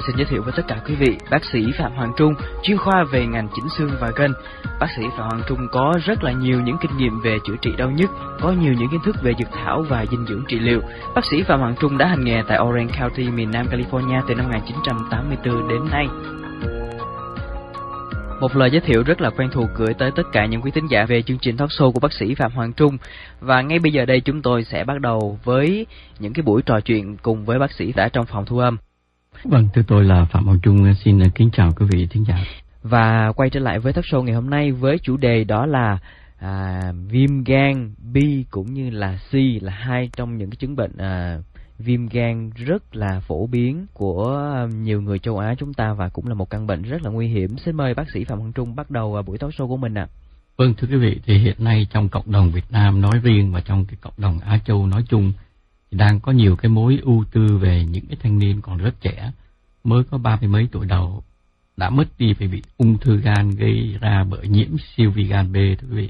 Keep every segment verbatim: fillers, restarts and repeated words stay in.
xin giới thiệu với tất cả quý vị bác sĩ Phạm Hoàng Trung, chuyên khoa về ngành chỉnh xương và gân. Bác sĩ Phạm Hoàng Trung có rất là nhiều những kinh nghiệm về chữa trị đau nhức, có nhiều những kiến thức về dược thảo và dinh dưỡng trị liệu. Bác sĩ Phạm Hoàng Trung đã hành nghề tại Orange County, miền Nam California từ năm một nghìn chín trăm tám mươi tư đến nay. Một lời giới thiệu rất là quen thuộc gửi tới tất cả những quý thính giả về chương trình talk show của bác sĩ Phạm Hoàng Trung. Và ngay bây giờ đây chúng tôi sẽ bắt đầu với những cái buổi trò chuyện cùng với bác sĩ đã trong phòng thu âm. Vâng, thưa tôi là Phạm Hoàng Trung, xin kính chào quý vị thính giả. Và quay trở lại với talk show ngày hôm nay với chủ đề đó là à, viêm gan B cũng như là C, là hai trong những cái chứng bệnh à, viêm gan rất là phổ biến của nhiều người châu Á chúng ta và cũng là một căn bệnh rất là nguy hiểm. Xin mời bác sĩ Phạm Hoàng Trung bắt đầu buổi talk show của mình ạ. À. Vâng, thưa quý vị, thì hiện nay trong cộng đồng Việt Nam nói riêng và trong cái cộng đồng Á Châu nói chung thì đang có nhiều cái mối ưu tư về những cái thanh niên còn rất trẻ, mới có ba mươi mấy tuổi đầu đã mất đi vì bị ung thư gan gây ra bởi nhiễm siêu vi gan B, thưa quý vị.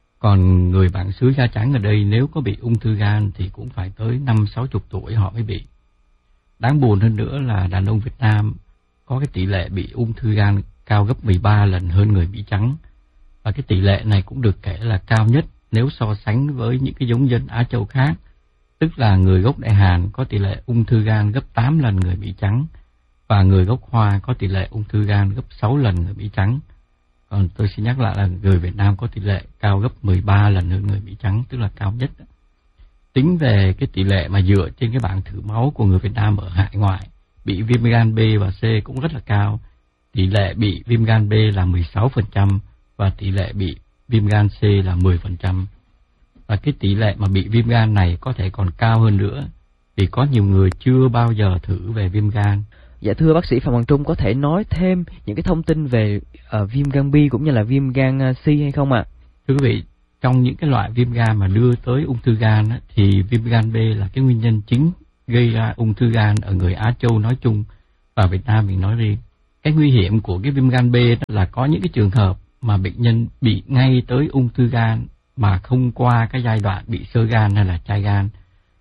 Còn người bạn xứ da trắng ở đây nếu có bị ung thư gan thì cũng phải tới năm sáu chục tuổi họ mới bị. Đáng buồn hơn nữa là đàn ông Việt Nam có cái tỷ lệ bị ung thư gan cao gấp mười ba lần hơn người Mỹ trắng. Và cái tỷ lệ này cũng được kể là cao nhất nếu so sánh với những cái giống dân Á Châu khác. Tức là người gốc Đại Hàn có tỷ lệ ung thư gan gấp tám lần người Mỹ trắng. Và người gốc Hoa có tỷ lệ ung thư gan gấp sáu lần người Mỹ trắng. Còn tôi xin nhắc lại là người Việt Nam có tỷ lệ cao gấp mười ba lần hơn người Mỹ trắng, tức là cao nhất. Tính về cái tỷ lệ mà dựa trên cái bảng thử máu của người Việt Nam ở hải ngoại, bị viêm gan B và C cũng rất là cao. Tỷ lệ bị viêm gan B là mười sáu phần trăm và tỷ lệ bị viêm gan C là mười phần trăm. Và cái tỷ lệ mà bị viêm gan này có thể còn cao hơn nữa vì có nhiều người chưa bao giờ thử về viêm gan. Dạ thưa bác sĩ Phạm Hoàng Trung, có thể nói thêm những cái thông tin về uh, viêm gan B cũng như là viêm gan C hay không ạ? À? Thưa quý vị, trong những cái loại viêm gan mà đưa tới ung thư gan á, thì viêm gan B là cái nguyên nhân chính gây ra ung thư gan ở người Á Châu nói chung và Việt Nam mình nói riêng. Cái nguy hiểm của cái viêm gan B là có những cái trường hợp mà bệnh nhân bị ngay tới ung thư gan mà không qua cái giai đoạn bị xơ gan hay là chai gan.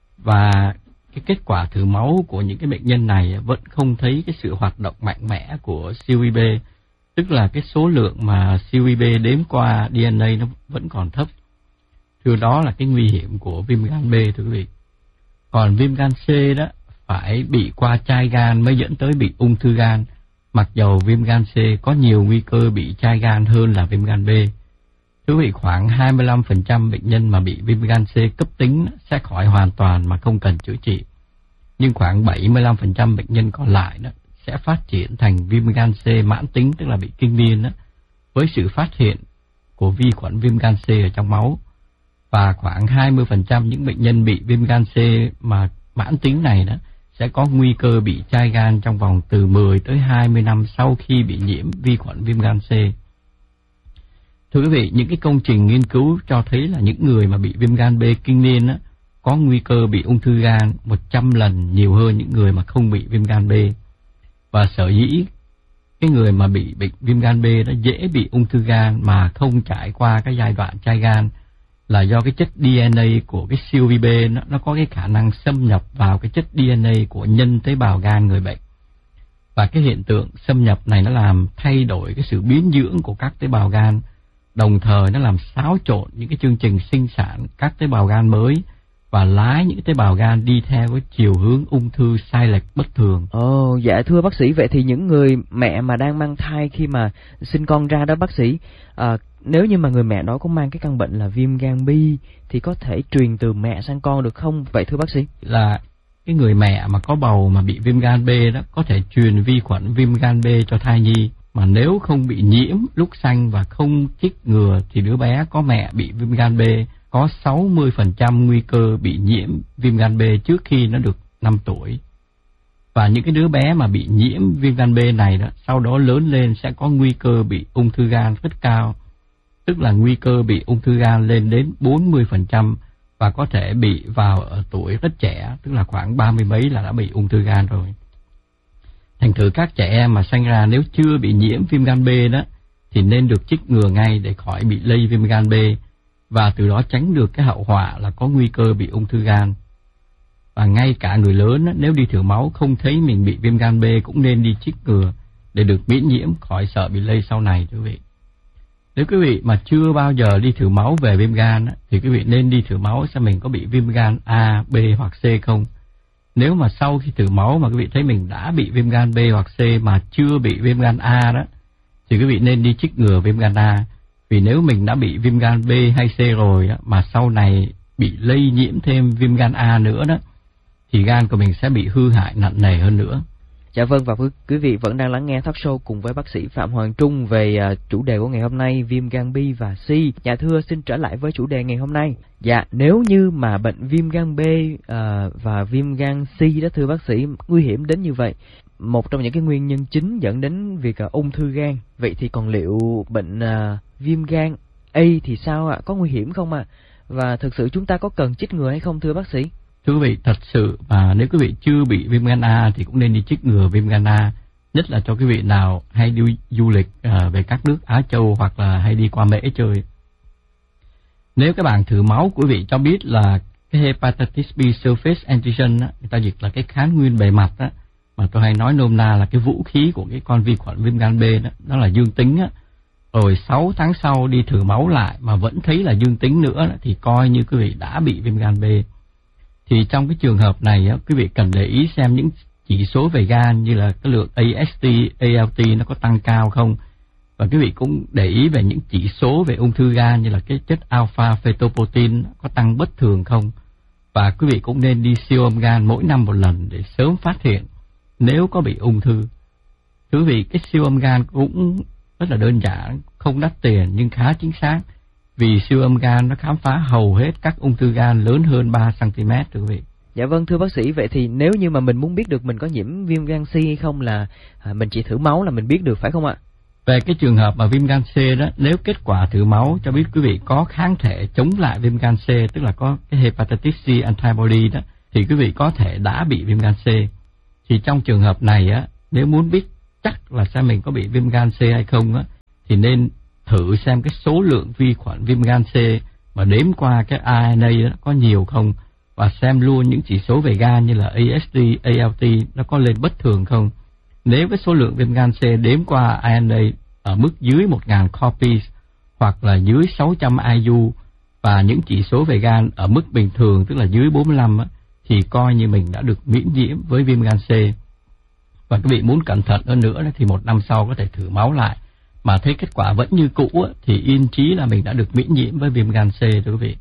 Và cái kết quả thử máu của những cái bệnh nhân này vẫn không thấy cái sự hoạt động mạnh mẽ của siêu vi B, tức là cái số lượng mà siêu vi B đếm qua đê en a nó vẫn còn thấp. Thưa đó là cái nguy hiểm của viêm gan B, thưa quý vị. Còn viêm gan C đó phải bị qua chai gan mới dẫn tới bị ung thư gan, mặc dầu viêm gan C có nhiều nguy cơ bị chai gan hơn là viêm gan B. Thưa quý vị, khoảng hai mươi lăm phần trăm bệnh nhân mà bị viêm gan C cấp tính sẽ khỏi hoàn toàn mà không cần chữa trị. Nhưng khoảng bảy mươi lăm phần trăm bệnh nhân còn lại đó sẽ phát triển thành viêm gan C mãn tính, tức là bị kinh niên đó, với sự phát hiện của vi khuẩn viêm gan C ở trong máu. Và khoảng hai mươi phần trăm những bệnh nhân bị viêm gan C mà mãn tính này đó sẽ có nguy cơ bị chai gan trong vòng từ mười tới hai mươi năm sau khi bị nhiễm vi khuẩn viêm gan C. Thưa quý vị, những cái công trình nghiên cứu cho thấy là những người mà bị viêm gan B kinh niên á, có nguy cơ bị ung thư gan một trăm lần nhiều hơn những người mà không bị viêm gan B. Và sở dĩ cái người mà bị bệnh viêm gan B nó dễ bị ung thư gan mà không trải qua cái giai đoạn chai gan là do cái chất đê en a của cái siêu vi B nó, nó có cái khả năng xâm nhập vào cái chất đê en a của nhân tế bào gan người bệnh. Và cái hiện tượng xâm nhập này nó làm thay đổi cái sự biến dưỡng của các tế bào gan, đồng thời nó làm xáo trộn những cái chương trình sinh sản các tế bào gan mới và lái những tế bào gan đi theo cái chiều hướng ung thư sai lệch bất thường. Ồ, oh, dạ thưa bác sĩ, vậy thì những người mẹ mà đang mang thai khi mà sinh con ra đó bác sĩ, à, nếu như mà người mẹ đó có mang cái căn bệnh là viêm gan B thì có thể truyền từ mẹ sang con được không? Vậy thưa bác sĩ? Là cái người mẹ mà có bầu mà bị viêm gan B đó có thể truyền vi khuẩn viêm gan B cho thai nhi, mà nếu không bị nhiễm lúc sanh và không chích ngừa thì đứa bé có mẹ bị viêm gan B có sáu mươi phần trăm nguy cơ bị nhiễm viêm gan B trước khi nó được năm tuổi. Và những cái đứa bé mà bị nhiễm viêm gan B này đó, sau đó lớn lên sẽ có nguy cơ bị ung thư gan rất cao, tức là nguy cơ bị ung thư gan lên đến bốn mươi phần trăm và có thể bị vào ở tuổi rất trẻ, tức là khoảng ba mươi mấy là đã bị ung thư gan rồi. Thành thử các trẻ em mà sanh ra nếu chưa bị nhiễm viêm gan B đó thì nên được chích ngừa ngay để khỏi bị lây viêm gan B và từ đó tránh được cái hậu họa là có nguy cơ bị ung thư gan. Và ngay cả người lớn á, nếu đi thử máu không thấy mình bị viêm gan B cũng nên đi chích ngừa để được miễn nhiễm khỏi sợ bị lây sau này quý vị. Nếu quý vị mà chưa bao giờ đi thử máu về viêm gan á, thì quý vị nên đi thử máu xem mình có bị viêm gan A, B hoặc C không. Nếu mà sau khi thử máu mà quý vị thấy mình đã bị viêm gan B hoặc C mà chưa bị viêm gan A đó, thì quý vị nên đi chích ngừa viêm gan A. Vì nếu mình đã bị viêm gan B hay C rồi á, mà sau này bị lây nhiễm thêm viêm gan A nữa đó, thì gan của mình sẽ bị hư hại nặng nề hơn nữa. Dạ vâng, và quý vị vẫn đang lắng nghe talk show cùng với bác sĩ Phạm Hoàng Trung về uh, chủ đề của ngày hôm nay, viêm gan B và C. Dạ thưa, xin trở lại với chủ đề ngày hôm nay. Dạ, nếu như mà bệnh viêm gan B uh, và viêm gan C đó thưa bác sĩ, nguy hiểm đến như vậy, một trong những cái nguyên nhân chính dẫn đến việc uh, ung thư gan. Vậy thì còn liệu bệnh uh, viêm gan A thì sao ạ? À? Có nguy hiểm không ạ? À? Và thực sự chúng ta có cần chích ngừa hay không thưa bác sĩ? Thưa quý vị, thật sự mà nếu quý vị chưa bị viêm gan A thì cũng nên đi chích ngừa viêm gan A, nhất là cho quý vị nào hay đi du lịch uh, về các nước Á Châu hoặc là hay đi qua Mễ chơi. Nếu các bạn thử máu của quý vị cho biết là cái hepatitis B surface antigen á, người ta dịch là cái kháng nguyên bề mặt á, mà tôi hay nói nôm na là cái vũ khí của cái con vi khuẩn viêm gan B đó, đó là dương tính á. Rồi sáu tháng sau đi thử máu lại mà vẫn thấy là dương tính nữa thì coi như quý vị đã bị viêm gan B. Thì trong cái trường hợp này á, quý vị cần để ý xem những chỉ số về gan như là cái lượng a ét tê, a lờ tê nó có tăng cao không. Và quý vị cũng để ý về những chỉ số về ung thư gan như là cái chất alpha fetoprotein có tăng bất thường không. Và quý vị cũng nên đi siêu âm gan mỗi năm một lần để sớm phát hiện nếu có bị ung thư. Quý vị, cái siêu âm gan cũng rất là đơn giản, không đắt tiền nhưng khá chính xác. Vì siêu âm gan nó khám phá hầu hết các ung thư gan lớn hơn ba xăng-ti-mét thưa quý vị. Dạ vâng, thưa bác sĩ, vậy thì nếu như mà mình muốn biết được mình có nhiễm viêm gan C hay không là à, mình chỉ thử máu là mình biết được phải không ạ? Về cái trường hợp mà viêm gan C đó, nếu kết quả thử máu cho biết quý vị có kháng thể chống lại viêm gan C, tức là có cái hepatitis C antibody đó, thì quý vị có thể đã bị viêm gan C. Thì trong trường hợp này á, nếu muốn biết chắc là xem mình có bị viêm gan C hay không á, thì nên thử xem cái số lượng vi khuẩn viêm gan C mà đếm qua cái rờ en a đó có nhiều không, và xem luôn những chỉ số về gan như là a ét tê, a lờ tê nó có lên bất thường không. Nếu cái số lượng viêm gan C đếm qua rờ en a ở mức dưới một nghìn copies hoặc là dưới sáu trăm i u và những chỉ số về gan ở mức bình thường tức là dưới bốn mươi lăm á, thì coi như mình đã được miễn nhiễm với viêm gan C. Và quý vị muốn cẩn thận hơn nữa thì một năm sau có thể thử máu lại, mà thấy kết quả vẫn như cũ thì yên chí là mình đã được miễn nhiễm với viêm gan C thưa quý vị.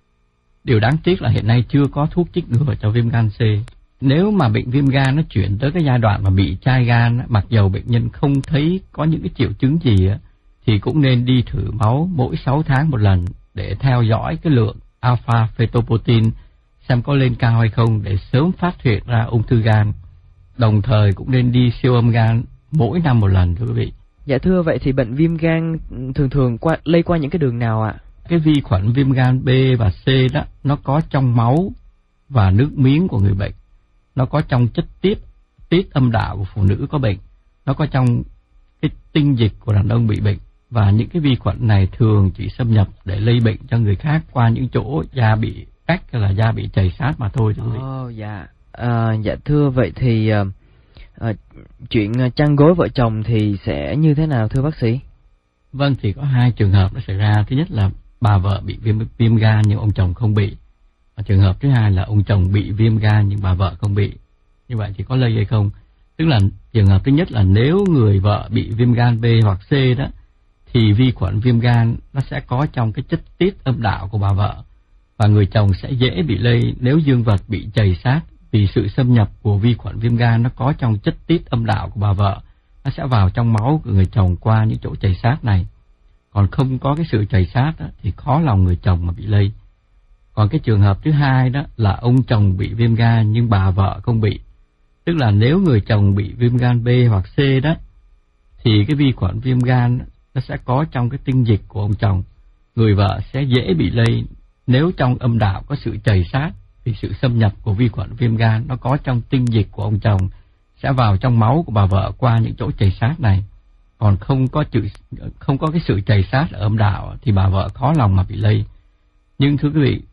Điều đáng tiếc là hiện nay chưa có thuốc chích ngừa cho viêm gan C. Nếu mà bệnh viêm gan nó chuyển tới cái giai đoạn mà bị chai gan, mặc dầu bệnh nhân không thấy có những cái triệu chứng gì thì cũng nên đi thử máu mỗi sáu tháng một lần để theo dõi cái lượng alpha fetoprotein xem có lên cao hay không để sớm phát hiện ra ung thư gan. Đồng thời cũng nên đi siêu âm gan mỗi năm một lần thưa quý vị. Dạ thưa, vậy thì bệnh viêm gan thường thường qua, lây qua những cái đường nào ạ? Cái vi khuẩn viêm gan B và C đó, nó có trong máu và nước miếng của người bệnh. Nó có trong chất tiết, tiết âm đạo của phụ nữ có bệnh. Nó có trong cái tinh dịch của đàn ông bị bệnh. Và những cái vi khuẩn này thường chỉ xâm nhập để lây bệnh cho người khác qua những chỗ da bị rách hay là da bị chảy sát mà thôi thưa quý vị. Ồ oh, dạ. À, dạ thưa, vậy thì à, à, chuyện chăn gối vợ chồng thì sẽ như thế nào thưa bác sĩ? Vâng, thì có hai trường hợp nó xảy ra. Thứ nhất là bà vợ bị viêm, viêm gan nhưng ông chồng không bị. Và trường hợp thứ hai là ông chồng bị viêm gan nhưng bà vợ không bị. Như vậy thì có lây hay không? Tức là trường hợp thứ nhất là nếu người vợ bị viêm gan B hoặc C đó, thì vi khuẩn viêm gan nó sẽ có trong cái chất tiết âm đạo của bà vợ. Và người chồng sẽ dễ bị lây nếu dương vật bị chày sát, vì sự xâm nhập của vi khuẩn viêm gan nó có trong chất tiết âm đạo của bà vợ. Nó sẽ vào trong máu của người chồng qua những chỗ chày sát này. Còn không có cái sự chày sát đó, thì khó lòng người chồng mà bị lây. Còn cái trường hợp thứ hai đó là ông chồng bị viêm gan nhưng bà vợ không bị. Tức là nếu người chồng bị viêm gan B hoặc C đó, thì cái vi khuẩn viêm gan nó sẽ có trong cái tinh dịch của ông chồng. Người vợ sẽ dễ bị lây nếu trong âm đạo có sự chày sát, vì sự xâm nhập của vi khuẩn viêm gan nó có trong tinh dịch của ông chồng sẽ vào trong máu của bà vợ qua những chỗ chày sát này. Còn không có chữ, không có cái sự chày sát ở âm đạo thì bà vợ khó lòng mà bị lây. Nhưng thưa quý vị,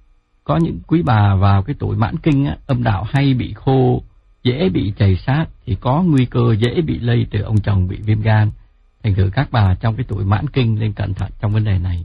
có những quý bà vào cái tuổi mãn kinh á, âm đạo hay bị khô, dễ bị chày sát thì có nguy cơ dễ bị lây từ ông chồng bị viêm gan. Thành thử các bà trong cái tuổi mãn kinh nên cẩn thận trong vấn đề này.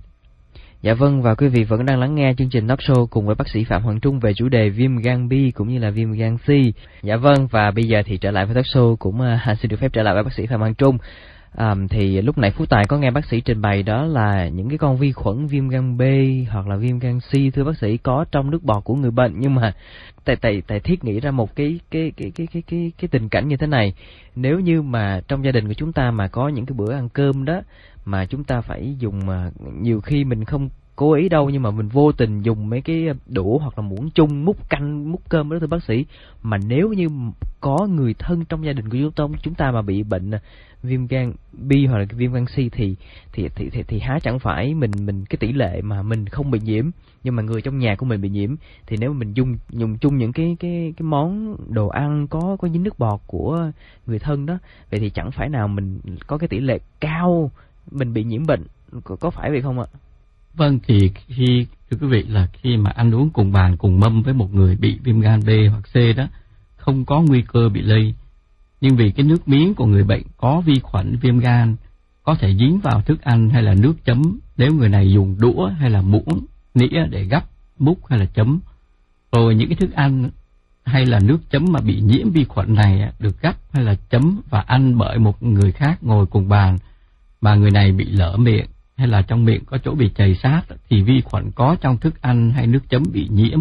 Dạ vâng, và quý vị vẫn đang lắng nghe chương trình Talk Show cùng với bác sĩ Phạm Hoàng Trung về chủ đề viêm gan B cũng như là viêm gan C. Dạ vâng, và bây giờ thì trở lại với Talk Show cũng uh, xin được phép trở lại với bác sĩ Phạm Hoàng Trung. À, thì lúc nãy Phú Tài có nghe bác sĩ trình bày đó là những cái con vi khuẩn viêm gan B hoặc là viêm gan C, thưa bác sĩ, có trong nước bọt của người bệnh. Nhưng mà tại tại tại Thiết nghĩ ra một cái cái cái cái cái cái cái tình cảnh như thế này. Nếu như mà trong gia đình của chúng ta mà có những cái bữa ăn cơm đó mà chúng ta phải dùng, mà nhiều khi mình không cố ý đâu nhưng mà mình vô tình dùng mấy cái đũa hoặc là muỗng chung múc canh múc cơm đó, thưa bác sĩ, mà nếu như có người thân trong gia đình của chúng ta chúng ta mà bị bệnh viêm gan B hoặc là viêm gan C thì thì thì thì, thì há chẳng phải mình mình cái tỷ lệ mà mình không bị nhiễm nhưng mà người trong nhà của mình bị nhiễm, thì nếu mà mình dùng dùng chung những cái cái cái món đồ ăn có có dính nước bọt của người thân đó, vậy thì chẳng phải nào mình có cái tỷ lệ cao mình bị nhiễm bệnh, có, có phải vậy không ạ? Vâng, thì khi thưa quý vị là khi mà ăn uống cùng bàn cùng mâm với một người bị viêm gan B hoặc C đó, không có nguy cơ bị lây. Nhưng vì cái nước miếng của người bệnh có vi khuẩn viêm gan có thể dính vào thức ăn hay là nước chấm nếu người này dùng đũa hay là muỗng, nĩa để gắp, múc hay là chấm. Rồi những cái thức ăn hay là nước chấm mà bị nhiễm vi khuẩn này được gắp hay là chấm và ăn bởi một người khác ngồi cùng bàn mà người này bị lở miệng hay là trong miệng có chỗ bị chày sát thì vi khuẩn có trong thức ăn hay nước chấm bị nhiễm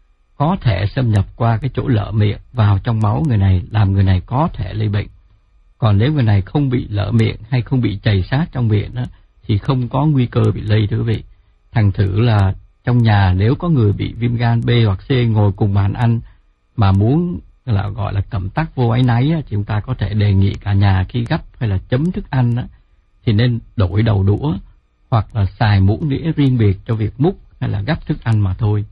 có thể xâm nhập qua cái chỗ lở miệng vào trong máu người này, làm người này có thể lây bệnh. Còn nếu người này không bị lở miệng hay không bị chày sát trong miệng đó, thì không có nguy cơ bị lây, thưa quý vị. Thành thử là trong nhà nếu có người bị viêm gan B hoặc C ngồi cùng bàn ăn mà muốn là gọi là cầm tắc vô áy náy thì chúng ta có thể đề nghị cả nhà khi gắp hay là chấm thức ăn đó, thì nên đổi đầu đũa hoặc là xài muỗng đĩa riêng biệt cho việc múc hay là gắp thức ăn mà thôi.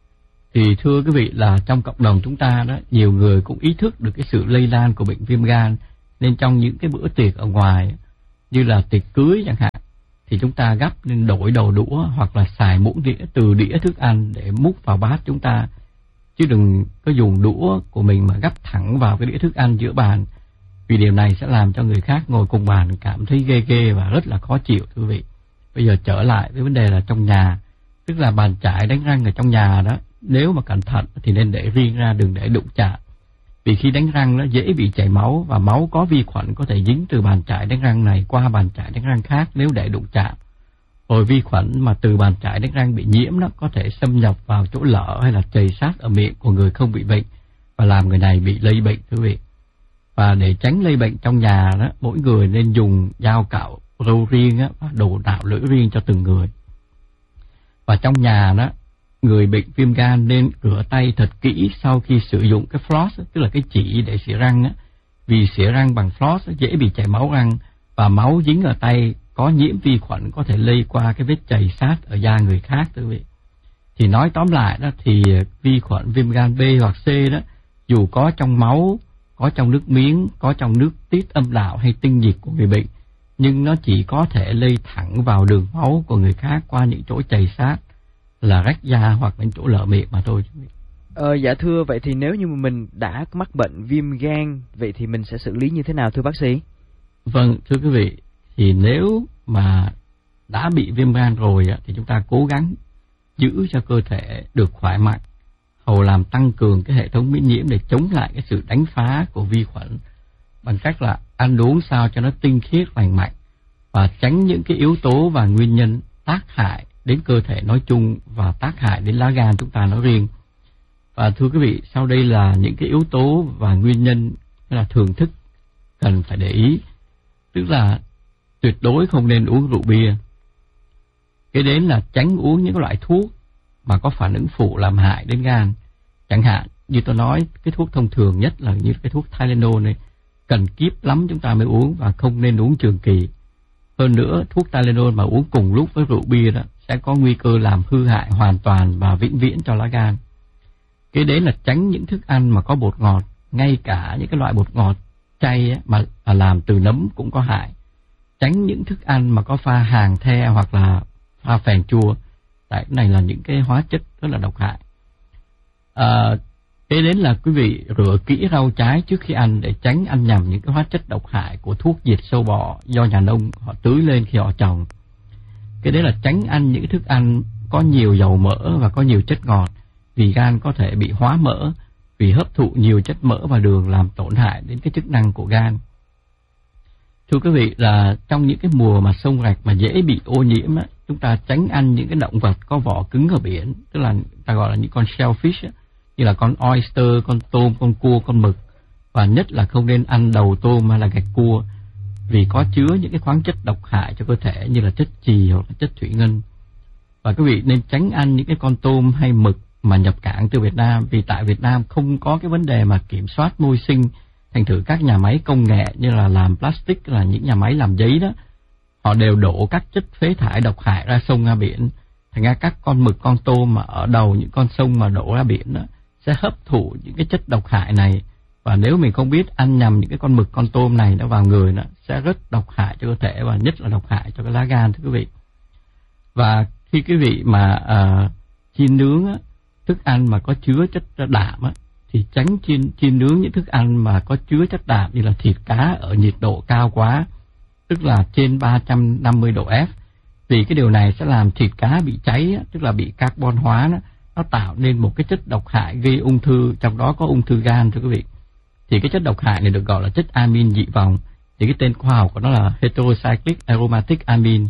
Thì thưa quý vị là trong cộng đồng chúng ta đó, nhiều người cũng ý thức được cái sự lây lan của bệnh viêm gan, nên trong những cái bữa tiệc ở ngoài như là tiệc cưới chẳng hạn thì chúng ta gắp nên đổi đầu đũa hoặc là xài muỗng đĩa từ đĩa thức ăn để múc vào bát chúng ta, chứ đừng có dùng đũa của mình mà gắp thẳng vào cái đĩa thức ăn giữa bàn, vì điều này sẽ làm cho người khác ngồi cùng bàn cảm thấy ghê ghê và rất là khó chịu, thưa quý vị. Bây giờ trở lại với vấn đề là trong nhà, tức là bàn chải đánh răng ở trong nhà đó, nếu mà cẩn thận thì nên để riêng ra, đừng để đụng chạm. Vì khi đánh răng nó dễ bị chảy máu và máu có vi khuẩn có thể dính từ bàn chải đánh răng này qua bàn chải đánh răng khác nếu để đụng chạm. Rồi vi khuẩn mà từ bàn chải đánh răng bị nhiễm đó có thể xâm nhập vào chỗ lở hay là chày sát ở miệng của người không bị bệnh và làm người này bị lây bệnh, thưa quý vị. Và để tránh lây bệnh trong nhà đó, mỗi người nên dùng dao cạo râu riêng á, và đồ nạo lưỡi riêng cho từng người. Và trong nhà đó, người bệnh viêm gan nên rửa tay thật kỹ sau khi sử dụng cái floss, tức là cái chỉ để xỉa răng á, vì xỉa răng bằng floss dễ bị chảy máu răng và máu dính ở tay có nhiễm vi khuẩn có thể lây qua cái vết chày sát ở da người khác, thưa quý vị. Thì nói tóm lại đó thì vi khuẩn viêm gan B hoặc C đó, dù có trong máu, có trong nước miếng, có trong nước tiết âm đạo hay tinh dịch của người bệnh, nhưng nó chỉ có thể lây thẳng vào đường máu của người khác qua những chỗ chày sát là rách da hoặc những chỗ lở miệng mà thôi. Ờ, dạ thưa, vậy thì nếu như mà mình đã mắc bệnh viêm gan, vậy thì mình sẽ xử lý như thế nào thưa bác sĩ? Vâng, thưa quý vị, thì nếu mà đã bị viêm gan rồi thì chúng ta cố gắng giữ cho cơ thể được khỏe mạnh, hầu làm tăng cường cái hệ thống miễn nhiễm để chống lại cái sự đánh phá của vi khuẩn bằng cách là ăn uống sao cho nó tinh khiết lành mạnh và tránh những cái yếu tố và nguyên nhân tác hại đến cơ thể nói chung và tác hại đến lá gan chúng ta nói riêng. Và thưa quý vị, sau đây là những cái yếu tố và nguyên nhân là thưởng thức cần phải để ý. Tức là tuyệt đối không nên uống rượu bia. Cái đến là tránh uống những loại thuốc mà có phản ứng phụ làm hại đến gan. Chẳng hạn như tôi nói, cái thuốc thông thường nhất là như cái thuốc Tylenol này, cần kíp lắm chúng ta mới uống và không nên uống trường kỳ. Hơn nữa, thuốc Tylenol mà uống cùng lúc với rượu bia đó sẽ có nguy cơ làm hư hại hoàn toàn và vĩnh viễn cho lá gan. Cái đấy là tránh những thức ăn mà có bột ngọt, ngay cả những cái loại bột ngọt chay ấy, mà, mà làm từ nấm cũng có hại. Tránh những thức ăn mà có pha hàng the hoặc là pha phèn chua, tại cái này là những cái hóa chất rất là độc hại. À, kế đến là quý vị rửa kỹ rau trái trước khi ăn để tránh ăn nhầm những cái hóa chất độc hại của thuốc diệt sâu bọ do nhà nông họ tưới lên khi họ trồng. Cái đấy là tránh ăn những thức ăn có nhiều dầu mỡ và có nhiều chất ngọt, vì gan có thể bị hóa mỡ vì hấp thụ nhiều chất mỡ và đường làm tổn hại đến cái chức năng của gan. Thưa quý vị, là trong những cái mùa mà sông rạch mà dễ bị ô nhiễm á, chúng ta tránh ăn những cái động vật có vỏ cứng ở biển, tức là ta gọi là những con shellfish á, như là con oyster, con tôm, con cua, con mực, và nhất là không nên ăn đầu tôm hay là gạch cua vì có chứa những cái khoáng chất độc hại cho cơ thể như là chất chì hoặc là chất thủy ngân. Và quý vị nên tránh ăn những cái con tôm hay mực mà nhập cảng từ Việt Nam, vì tại Việt Nam không có cái vấn đề mà kiểm soát môi sinh. Thành thử các nhà máy công nghệ như là làm plastic, là những nhà máy làm giấy đó, họ đều đổ các chất phế thải độc hại ra sông ra biển. Thành ra các con mực, con tôm mà ở đầu những con sông mà đổ ra biển đó sẽ hấp thụ những cái chất độc hại này, và nếu mình không biết ăn nhầm những cái con mực, con tôm này nó vào người nó sẽ rất độc hại cho cơ thể, và nhất là độc hại cho cái lá gan, thưa quý vị. Và khi quý vị mà uh, chiên nướng á, thức ăn mà có chứa chất đạm á, thì tránh chiên, chiên nướng những thức ăn mà có chứa chất đạm như là thịt cá ở nhiệt độ cao quá, tức là trên ba trăm năm mươi độ F, vì cái điều này sẽ làm thịt cá bị cháy, tức là bị carbon hóa, nó, nó tạo nên một cái chất độc hại gây ung thư, trong đó có ung thư gan, thưa quý vị. Thì cái chất độc hại này được gọi là chất amin dị vòng, thì cái tên khoa học của nó là heterocyclic aromatic amine.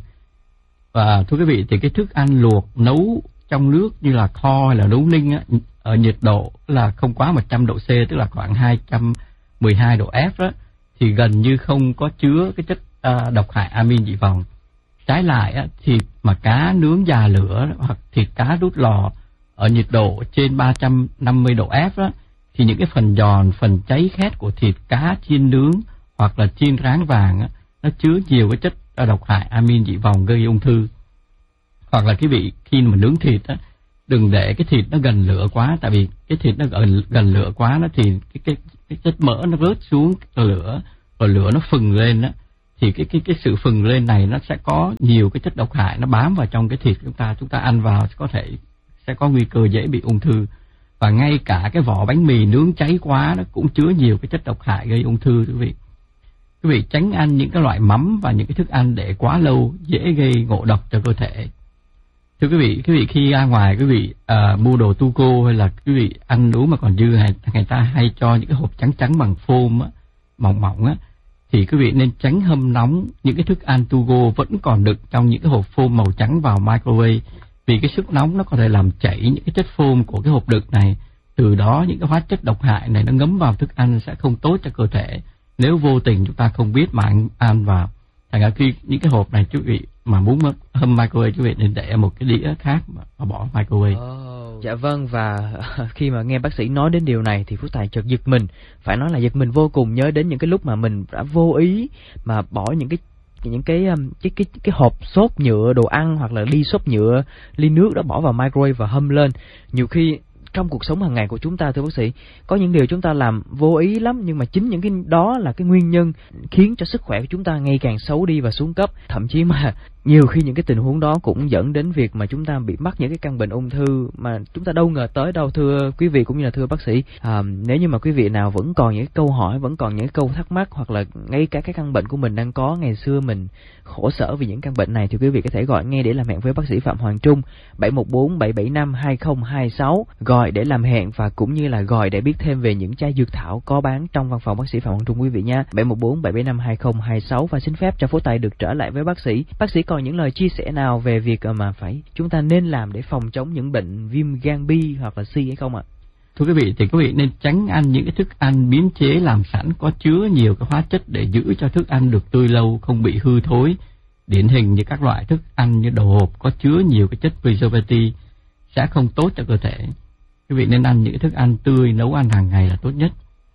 Và thưa quý vị, thì cái thức ăn luộc nấu trong nước như là kho hay là nấu ninh á, ở nhiệt độ là không quá một trăm độ C, tức là khoảng hai trăm mười hai độ F đó, thì gần như không có chứa cái chất uh, độc hại amin dị vòng. Trái lại á, thịt mà cá nướng già lửa hoặc thịt cá đút lò ở nhiệt độ trên ba trăm năm mươi độ F đó, thì những cái phần giòn, phần cháy khét của thịt cá chiên nướng hoặc là chiên rán vàng á, nó chứa nhiều cái chất độc hại amin dị vòng gây ung thư. Hoặc là quý vị khi mà nướng thịt á, đừng để cái thịt nó gần lửa quá, tại vì cái thịt nó gần gần lửa quá nó thì cái cái cái chất mỡ nó rớt xuống lửa, rồi lửa nó phừng lên á, thì cái cái cái sự phừng lên này nó sẽ có nhiều cái chất độc hại nó bám vào trong cái thịt chúng ta, chúng ta ăn vào có thể sẽ có nguy cơ dễ bị ung thư. Và ngay cả cái vỏ bánh mì nướng cháy quá nó cũng chứa nhiều cái chất độc hại gây ung thư, quý vị. Quý vị tránh ăn những cái loại mắm và những cái thức ăn để quá lâu dễ gây ngộ độc cho cơ thể. Thưa quý vị, quý vị khi ra ngoài quý vị uh, mua đồ tu cô hay là quý vị ăn uống mà còn dư, hay người ta hay cho những cái hộp trắng trắng bằng phôm á, mỏng mỏng á, thì quý vị nên tránh hâm nóng những cái thức ăn tu cô vẫn còn đựng trong những cái hộp phôm màu trắng vào microwave, vì cái sức nóng nó có thể làm chảy những cái chất phôm của cái hộp đựng này. Từ đó những cái hóa chất độc hại này nó ngấm vào thức ăn sẽ không tốt cho cơ thể nếu vô tình chúng ta không biết mà ăn, ăn vào. Thành ra khi những cái hộp này quý vị mà muốn hâm microwave, quý vị nên để một cái đĩa khác mà bỏ microwave. Oh, dạ vâng, và khi mà nghe bác sĩ nói đến điều này thì Phước Tài chợt giật mình, phải nói là giật mình vô cùng, nhớ đến những cái lúc mà mình đã vô ý mà bỏ những cái những cái cái cái cái hộp xốp nhựa đồ ăn hoặc là ly xốp nhựa, ly nước đó bỏ vào microwave và hâm lên. Nhiều khi trong cuộc sống hàng ngày của chúng ta, thưa bác sĩ, có những điều chúng ta làm vô ý lắm, nhưng mà chính những cái đó là cái nguyên nhân khiến cho sức khỏe của chúng ta ngày càng xấu đi và xuống cấp. Thậm chí mà nhiều khi những cái tình huống đó cũng dẫn đến việc mà chúng ta bị mắc những cái căn bệnh ung thư mà chúng ta đâu ngờ tới đâu, thưa quý vị cũng như là thưa bác sĩ. À, nếu như mà quý vị nào vẫn còn những câu hỏi, vẫn còn những câu thắc mắc, hoặc là ngay cả cái căn bệnh của mình đang có ngày xưa mình khổ sở vì những căn bệnh này, thì quý vị có thể gọi ngay để làm hẹn với bác sĩ Phạm Hoàng Trung bảy một bốn bảy bảy năm hai không hai sáu, gọi để làm hẹn và cũng như là gọi để biết thêm về những chai dược thảo có bán trong văn phòng bác sĩ Phạm Hoàng Trung, quý vị nha. bảy một bốn bảy bảy năm hai không hai sáu. Và xin phép cho Phước Tài được trở lại với bác sĩ. Bác sĩ còn những lời chia sẻ nào về việc mà phải chúng ta nên làm để phòng chống những bệnh viêm gan B hoặc là C hay không ạ? Thưa quý vị, thì quý vị nên tránh ăn những cái thức ăn biến chế làm sẵn có chứa nhiều cái hóa chất để giữ cho thức ăn được tươi lâu, không bị hư thối. Điển hình như các loại thức ăn như đồ hộp có chứa nhiều cái chất preservative sẽ không tốt cho cơ thể. Quý vị nên ăn những thức ăn tươi, nấu ăn hàng ngày là tốt nhất.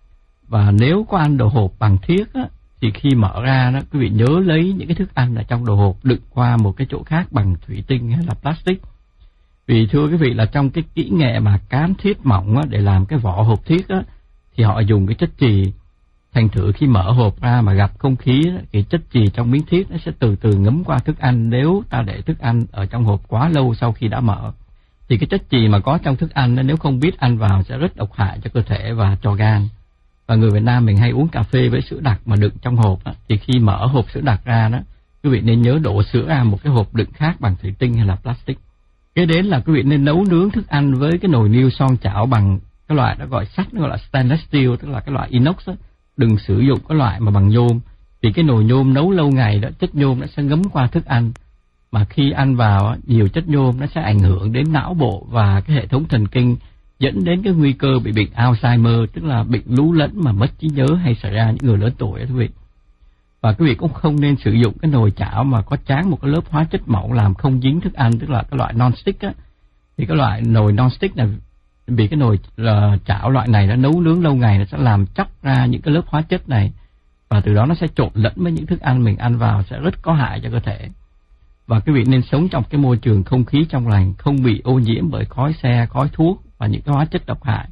Và nếu có ăn đồ hộp bằng thiếc á, thì khi mở ra đó, quý vị nhớ lấy những cái thức ăn ở trong đồ hộp đựng qua một cái chỗ khác bằng thủy tinh hay là plastic. Vì thưa quý vị là trong cái kỹ nghệ mà cán thiếc mỏng á, để làm cái vỏ hộp thiếc á, thì họ dùng cái chất chì. Thành thử khi mở hộp ra mà gặp không khí á, thì chất chì trong miếng thiếc nó sẽ từ từ ngấm qua thức ăn nếu ta để thức ăn ở trong hộp quá lâu sau khi đã mở. Thì cái chất chì mà có trong thức ăn đó, nếu không biết ăn vào sẽ rất độc hại cho cơ thể và cho gan. Và người Việt Nam mình hay uống cà phê với sữa đặc mà đựng trong hộp đó, thì khi mở hộp sữa đặc ra đó, quý vị nên nhớ đổ sữa ra một cái hộp đựng khác bằng thủy tinh hay là plastic. Kế đến là quý vị nên nấu nướng thức ăn với cái nồi niêu son chảo bằng cái loại đó gọi sắt, nó gọi là stainless steel, tức là cái loại inox đó. Đừng sử dụng cái loại mà bằng nhôm, vì cái nồi nhôm nấu lâu ngày đó, chất nhôm nó sẽ ngấm qua thức ăn, mà khi ăn vào nhiều chất nhôm nó sẽ ảnh hưởng đến não bộ và cái hệ thống thần kinh, dẫn đến cái nguy cơ bị bệnh Alzheimer, tức là bệnh lú lẫn mà mất trí nhớ hay xảy ra những người lớn tuổi đó quý vị. Và quý vị cũng không nên sử dụng cái nồi chảo mà có tráng một cái lớp hóa chất mỏng làm không dính thức ăn, tức là cái loại non-stick á. Thì cái loại nồi non-stick này, vì cái nồi là chảo loại này nó nấu nướng lâu ngày nó sẽ làm chóc ra những cái lớp hóa chất này, và từ đó nó sẽ trộn lẫn với những thức ăn mình ăn vào, sẽ rất có hại cho cơ thể. Và quý vị nên sống trong cái môi trường không khí trong lành, không bị ô nhiễm bởi khói xe, khói thuốc và những cái hóa chất độc hại.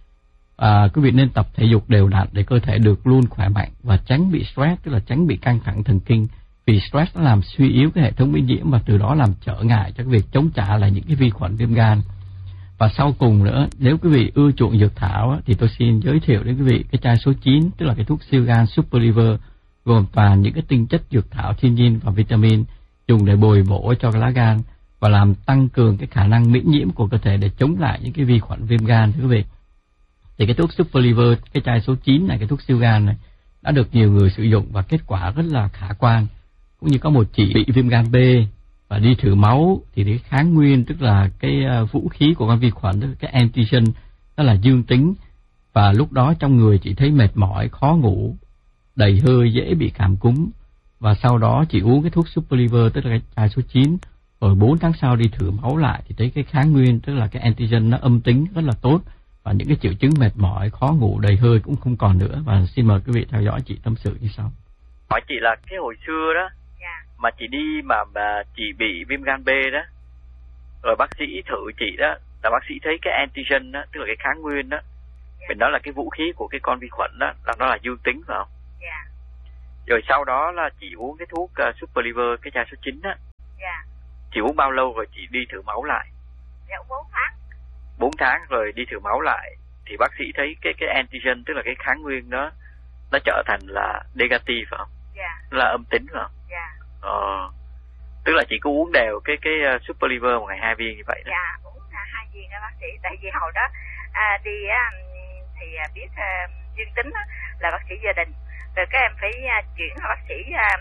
À, quý vị nên tập thể dục đều đặn để cơ thể được luôn khỏe mạnh và tránh bị stress, tức là tránh bị căng thẳng thần kinh, vì stress nó làm suy yếu cái hệ thống miễn nhiễm và từ đó làm trở ngại cho cái việc chống trả lại những cái vi khuẩn viêm gan. Và sau cùng nữa, nếu quý vị ưa chuộng dược thảo thì tôi xin giới thiệu đến quý vị cái chai số chín, tức là cái thuốc siêu gan Super Liver, gồm toàn những cái tinh chất dược thảo thiên nhiên và vitamin, dùng để bồi bổ cho cái lá gan và làm tăng cường cái khả năng miễn nhiễm của cơ thể để chống lại những cái vi khuẩn viêm gan thưa quý vị. Thì cái thuốc Super Liver, cái chai số chín này, cái thuốc siêu gan này đã được nhiều người sử dụng và kết quả rất là khả quan. Cũng như có một chị bị viêm gan B và đi thử máu thì cái kháng nguyên, tức là cái vũ khí của con vi khuẩn, tức là cái antigen, đó là dương tính, và lúc đó trong người chị thấy mệt mỏi, khó ngủ, đầy hơi, dễ bị cảm cúm. Và sau đó chị uống cái thuốc Super Liver, tức là cái chai số chín, rồi bốn tháng sau đi thử máu lại thì thấy cái kháng nguyên, tức là cái antigen nó âm tính rất là tốt, và những cái triệu chứng mệt mỏi, khó ngủ, đầy hơi cũng không còn nữa. Và xin mời quý vị theo dõi chị tâm sự như sau. Hỏi chị là cái hồi xưa đó, dạ. mà chị đi mà, mà chị bị viêm gan B đó, rồi bác sĩ thử chị đó, là bác sĩ thấy cái antigen đó, tức là cái kháng nguyên đó, dạ. mình nói là cái vũ khí của cái con vi khuẩn đó, là nó là dương tính phải không? Dạ. Rồi sau đó là chị uống cái thuốc uh, Super Liver, cái chai số chín đó. Dạ. Chị uống bao lâu rồi chị đi thử máu lại? Dạ bốn tháng. bốn tháng rồi đi thử máu lại thì bác sĩ thấy cái cái antigen, tức là cái kháng nguyên đó, nó trở thành là negative phải không? Dạ. Nó là âm tính phải không? Dạ. Ờ. Tức là chị cứ uống đều cái cái uh, Super Liver một ngày hai viên như vậy đó. Dạ, uống hai viên đó bác sĩ. Tại vì hồi đó à, đi á, thì biết à, dương tính á, là bác sĩ gia đình. Rồi các em phải à, chuyển bác sĩ à,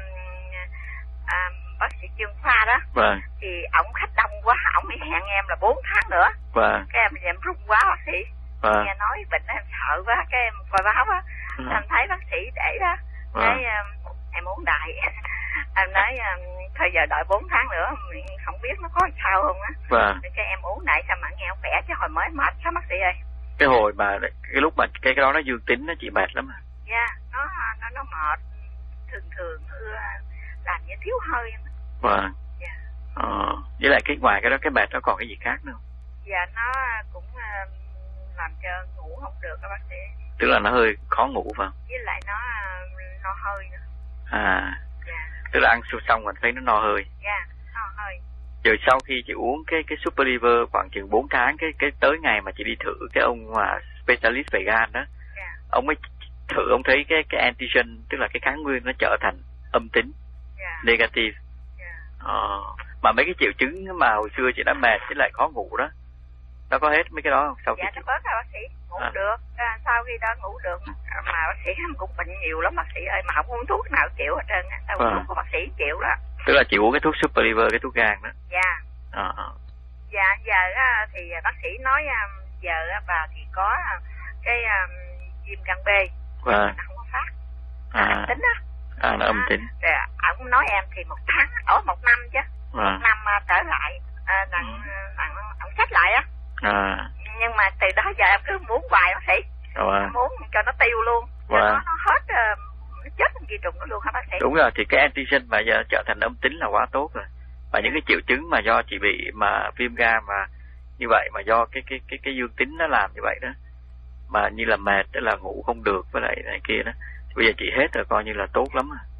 à, bác sĩ chuyên khoa đó. Vâng. Thì ổng khách đông quá, ổng mới hẹn em là bốn tháng nữa. Vâng. Các em em run quá bác sĩ. Vâng. Nghe nói bệnh em sợ quá, các em coi báo á, Vâng. em thấy bác sĩ để đó. Vâng. Cái um, em uống đại. Em nói um, thôi giờ đợi bốn tháng nữa, mình không biết nó có sao không á. Vâng. Cái em uống đại sao mà nghe khỏe, chứ hồi mới mệt sao bác sĩ ơi. Cái hồi mà cái lúc mà cái cái đó nó dương tính nó chị mệt lắm à? Dạ, nó nó nó mệt, thường thường ưa làm như thiếu hơi. Vâng. Dạ. Ờ, với lại cái ngoài cái đó cái mệt nó còn cái gì khác nữa không? Dạ, nó cũng uh, làm cho ngủ không được các bác sĩ. Tức là nó hơi khó ngủ phải không? Với lại nó uh, no hơi nữa. À. Dạ. Tức là ăn xong mình thấy nó no hơi. Dạ, no hơi. Rồi sau khi chị uống cái cái Super Liver khoảng chừng bốn tháng, cái cái tới ngày mà chị đi thử cái ông mà specialist về gan đó, dạ. Ông mới thử, ông thấy cái cái antigen, tức là cái kháng nguyên nó trở thành âm tính, dạ. negative. Dạ. Ờ, mà mấy cái triệu chứng mà hồi xưa chị đã mệt với lại khó ngủ đó, nó có hết mấy cái đó không? Sau dạ, khi nó chị... bớt rồi bác sĩ, ngủ à. được. À, sau khi đó ngủ được, mà bác sĩ em cũng bệnh nhiều lắm bác sĩ ơi, mà không uống thuốc nào chịu hết trơn. Sao uống à. thuốc của bác sĩ chịu đó. Tức là chị uống cái thuốc Super Liver, cái thuốc gan đó. Dạ. À, à. Dạ, giờ thì bác sĩ nói giờ bà thì có cái um, viêm gan B, vâng. nó không có phát, à. âm tính đó. À, nó âm tính. Rồi ông nói em thì một tháng, ở một năm chứ, vâng. một năm uh, trở lại, uh, đặng, đặng ông xách lại á. À. Nhưng mà từ đó giờ em cứ muốn hoài bác sĩ, vâng. muốn cho nó tiêu luôn, cho vâng. nó, nó hết, uh, nó chết con vi trùng nó luôn hả bác sĩ? Đúng rồi, thì cái antigen mà giờ trở thành âm tính là quá tốt rồi. Và những cái triệu chứng mà do chị bị mà viêm gan mà như vậy, mà do cái cái cái cái dương tính nó làm như vậy đó, mà như là mệt, tức là ngủ không được với lại này kia đó, thì bây giờ chị hết rồi, coi như là tốt lắm à.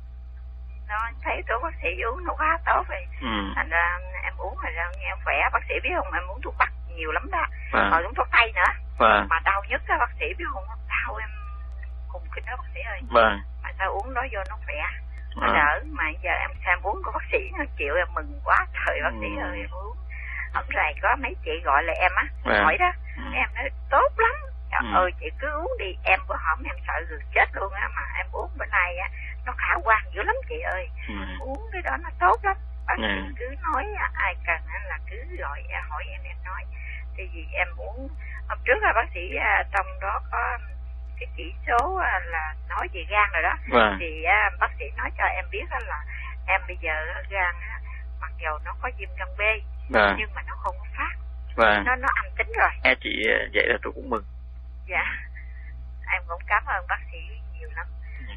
Nó thấy tôi bác sĩ uống nó quá tốt rồi. Ừ. Thành ra em uống rồi nghe khỏe. Bác sĩ biết không, em uống thuốc bắc nhiều lắm đó. Vâng. Rồi uống thuốc tây nữa. Vâng. Mà đau nhất á bác sĩ biết không, đau em cùng kinh đó bác sĩ ơi. Vâng. Mà sao uống đó vô nó khỏe, nó Vâng. đỡ. Mà giờ em xem uống của bác sĩ nó chịu, em mừng quá trời bác sĩ Ừ. ơi. Em uống ổng rày có mấy chị gọi là em á, Vâng. hỏi đó. Ừ. Em nói tốt lắm. Trời Ừ. ơi chị cứ uống đi. Em bữa hổm em sợ gần chết luôn á, mà em uống bữa nay á nó khả quan dữ lắm chị ơi. Ừ. Uống cái đó nó tốt lắm. Bác sĩ Ừ. cứ nói ai cần là cứ gọi hỏi em em nói. Thì vì em uống hôm trước là bác sĩ à, trong đó có cái chỉ số à, là nói về gan rồi đó. Vâng. Thì à, bác sĩ nói cho em biết là em bây giờ gan á, mặc dù nó có viêm gan B Vâng. nhưng mà nó không có phát. Vâng. Nó nó âm tính rồi. Nghe chị vậy là tôi cũng mừng. Dạ. Em cũng cảm ơn bác sĩ nhiều lắm. Ừ.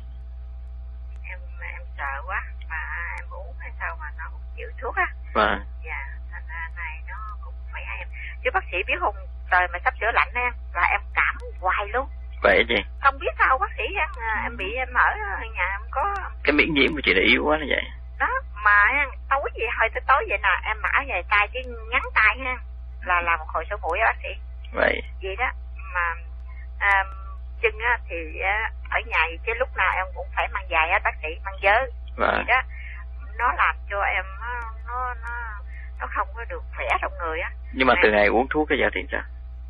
Em em sợ quá mà em uống hay sao mà nó không chịu thuốc á. Vâng. Dạ, thành ra này nó cũng khỏe em. Chứ bác sĩ biết không, trời mà sắp sửa lạnh em là em cảm hoài luôn. Vậy gì? Không biết sao bác sĩ em, em bị em ở nhà em có Cái miễn nhiễm của chị là yếu quá như vậy. đó mà em, tối gì hồi tới tối vậy nè em mặc áo dài tay chứ ngắn tay ha là làm một hồi sổ mũi á bác sĩ. Vậy. Vậy đó mà à, chân á thì á, ở nhà thì chứ lúc nào em cũng phải mang giày á bác sĩ, mang vớ. Vâng. Vậy đó nó làm cho em nó nó nó, nó không có được khỏe trong người á. Nhưng mà Em- từ ngày uống thuốc cái giờ thì sao?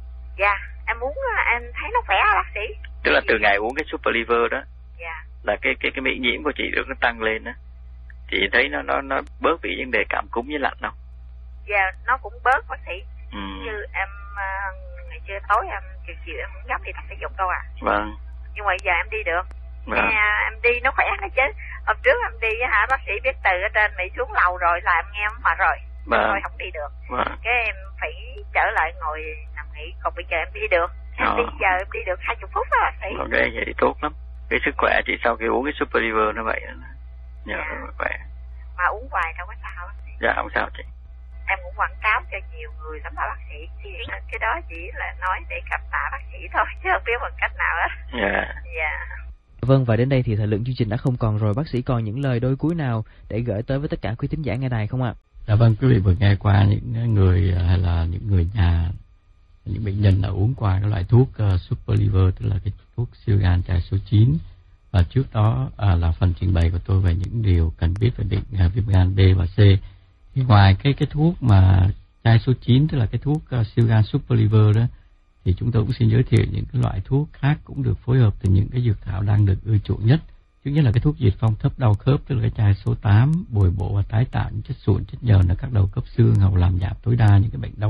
Dạ em muốn em thấy nó khỏe hả bác sĩ? Tức là từ ngày uống cái Super Liver đó Dạ. là cái cái cái miễn nhiễm của chị được nó tăng lên đó. Chị thấy nó nó nó bớt bị vấn đề cảm cúm với lạnh không? Dạ nó cũng bớt bác sĩ. Ừ. Như em uh, ngày trưa tối em chiều chiều em cũng dám đi tập thể dục đâu à. Vâng. Nhưng mà giờ em đi được. Vâng. Nghe em đi nó khỏe đó chứ. Hôm trước em đi á hả bác sĩ biết từ ở trên Mỹ xuống lầu rồi là em nghe em mệt rồi. Vâng. Thôi không đi được. Vâng. Cái em phải trở lại ngồi nằm nghỉ. Còn bây giờ em đi được. Em Ờ. đi giờ em đi được hai mươi phút đó bác sĩ. Ok, vậy thì tốt lắm. Cái sức khỏe chị sau khi uống cái Super Liver nó vậy đó. Nhờ Dạ. rất là khỏe. Mà uống hoài đâu có sao bác sĩ. Dạ không sao chị. Em cũng quảng cáo cho nhiều người lắm đó bác sĩ. Thì cái đó chỉ là nói để cảm tạ bác sĩ thôi chứ không biết bằng cách nào hết. Dạ. Dạ. Vâng, và đến đây thì thời lượng chương trình đã không còn rồi. Bác sĩ còn những lời đôi cuối nào để gửi tới với tất cả quý thính giả nghe đài không ạ? Dạ vâng, quý vị vừa nghe qua những người hay là những người nhà, những bệnh nhân đã uống qua cái loại thuốc uh, Super Liver, tức là cái thuốc siêu gan chai số chín. Và trước đó à, là phần trình bày của tôi về những điều cần biết về bệnh uh, viêm gan B và C. Thì ngoài cái cái thuốc mà chai số chín, tức là cái thuốc uh, siêu gan Super Liver đó, thì chúng tôi cũng xin giới thiệu những cái loại thuốc khác cũng được phối hợp từ những cái dược thảo đang được ưa chuộng nhất. Thứ nhất là cái thuốc diệt phong thấp đau khớp, tức là cái chai số tám, bồi bổ và tái tạo những chất sụn, chất nhờn ở các đầu khớp xương, hầu làm giảm tối đa những cái bệnh đau